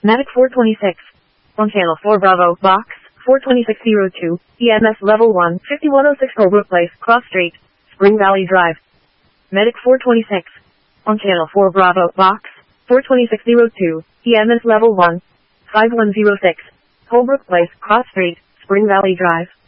Medic 426. On channel 4 Bravo, box 42602, EMS level 1, 5106 Holbrook Place, Cross Street, Spring Valley Drive. Medic 426. On channel 4 Bravo, box 42602, EMS level 1, 5106, Holbrook Place, Cross Street, Spring Valley Drive.